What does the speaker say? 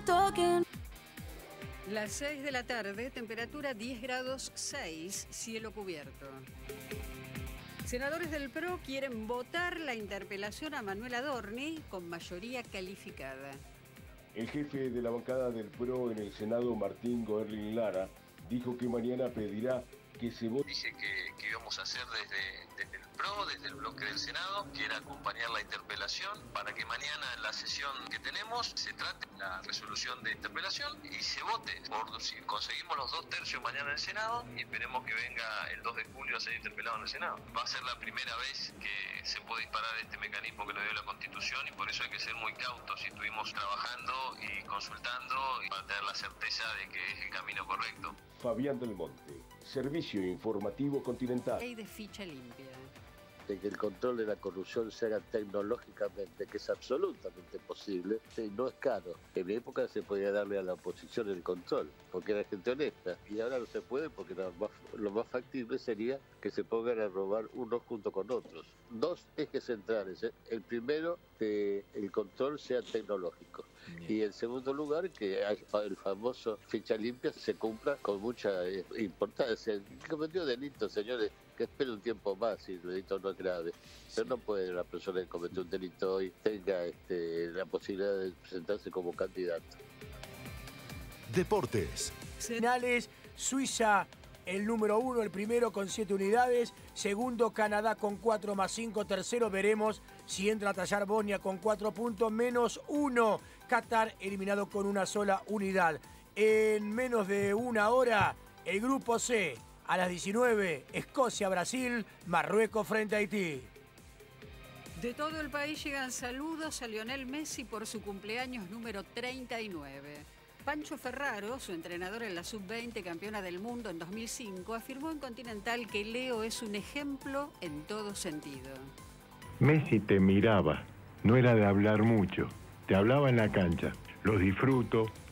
Las 6 de la tarde, temperatura 10 grados 6, cielo cubierto. Senadores del PRO quieren votar la interpelación a Manuel Adorni con mayoría calificada. El jefe de la bancada del PRO en el Senado, Martín Goerling Lara, dijo que mañana pedirá que se vote. Dije que íbamos a hacer desde el PRO, desde el bloque del Senado, que era acompañar la interpelación para que mañana en la sesión que tenemos se trate la resolución de interpelación y se vote. Por si conseguimos los 2/3 mañana en el Senado y esperemos que venga el 2 de julio a ser interpelado en el Senado. Va a ser la primera vez que se puede disparar este mecanismo que nos dio la Constitución y por eso hay que ser muy cautos y estuvimos trabajando y consultando para tener la certeza de que es el camino correcto. Fabián del Monte, Servicio Informativo Continental. Ley de ficha limpia. De que el control de la corrupción se haga tecnológicamente, que es absolutamente posible, y no es caro. En mi época se podía darle a la oposición el control, porque era gente honesta, y ahora no se puede porque lo más factible sería que se pongan a robar unos junto con otros. Dos ejes centrales, ¿eh? El primero, que el control sea tecnológico. Bien. Y en segundo lugar, que el famoso ficha limpia se cumpla con mucha importancia. El que cometió delitos, señores, que espere un tiempo más si el delito no es grave. Pero no puede la persona que cometió un delito hoy tenga la posibilidad de presentarse como candidato. Deportes. Finales, Suiza el número 1, el primero con 7 unidades, segundo Canadá con 4 más 5, tercero veremos si entra a tallar Bosnia con 4 puntos menos 1, Qatar eliminado con una sola unidad. En menos de una hora, el grupo C, a las 19, Escocia, Brasil, Marruecos frente a Haití. De todo el país llegan saludos a Lionel Messi por su cumpleaños número 39. Pancho Ferraro, su entrenador en la Sub-20, campeona del mundo en 2005, afirmó en Continental que Leo es un ejemplo en todo sentido. Messi te miraba, no era de hablar mucho, te hablaba en la cancha. Lo disfruto,